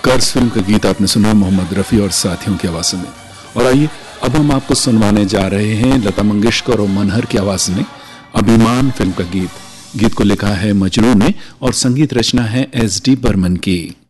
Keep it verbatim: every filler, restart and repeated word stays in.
कर्ज फिल्म का गीत आपने सुना मोहम्मद रफी और साथियों की आवाज में। और आइए अब हम आपको सुनवाने जा रहे हैं लता मंगेशकर और मनहर की आवाज में अभिमान फिल्म का गीत। गीत को लिखा है मजरू ने और संगीत रचना है एस डी बर्मन की।